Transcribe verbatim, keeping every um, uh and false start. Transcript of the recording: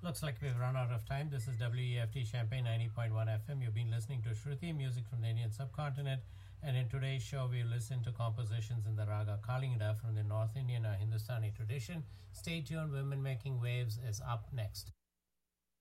Looks like we've run out of time. This is W E F T Champaign ninety point one F M. You've been listening to Shruti, music from the Indian subcontinent. And in today's show, we listen to compositions in the raga Kalinga from the North Indian or Hindustani tradition. Stay tuned. Women Making Waves is up next.